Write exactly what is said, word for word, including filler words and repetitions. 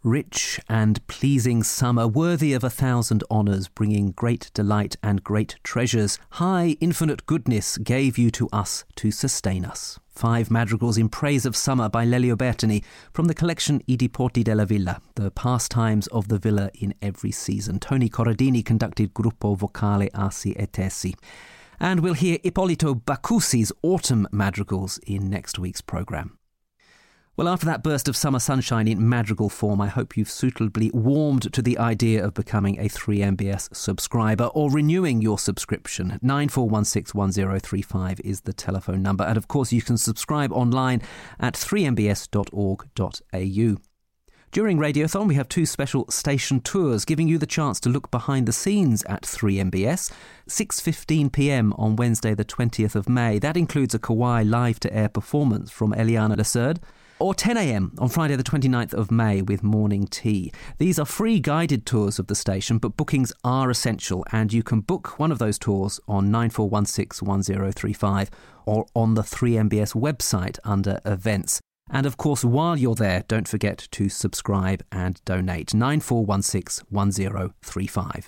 Rich and pleasing summer, worthy of a thousand honours, bringing great delight and great treasures. High infinite goodness gave you to us to sustain us. Five madrigals in praise of summer by Lelio Bertini from the collection I Diporti della Villa, the pastimes of the villa in every season. Tony Corradini conducted Gruppo Vocale Arsi e Tessi. And we'll hear Ippolito Bacusi's autumn madrigals in next week's programme. Well, after that burst of summer sunshine in madrigal form, I hope you've suitably warmed to the idea of becoming a three M B S subscriber or renewing your subscription. nine four one six one zero three five is the telephone number. And of course, you can subscribe online at three m b s dot org dot a u. During Radiothon, we have two special station tours giving you the chance to look behind the scenes at three M B S. six fifteen p m on Wednesday the twentieth of May. That includes a Kauai live-to-air performance from Eliana Laserd. Or ten a m on Friday the twenty-ninth of May with morning tea. These are free guided tours of the station, but bookings are essential, and you can book one of those tours on nine four one six one zero three five or on the three M B S website under events. And of course, while you're there, don't forget to subscribe and donate. nine four one six one zero three five.